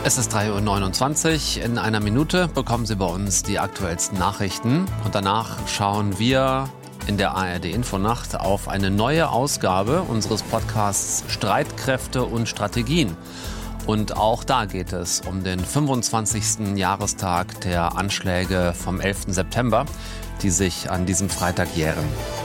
Es ist 3:29 Uhr. In einer Minute bekommen Sie bei uns die aktuellsten Nachrichten. Und danach schauen wir in der ARD-Infonacht auf eine neue Ausgabe unseres Podcasts Streitkräfte und Strategien. Und auch da geht es um den 25. Jahrestag der Anschläge vom 11. September, die sich an diesem Freitag jähren.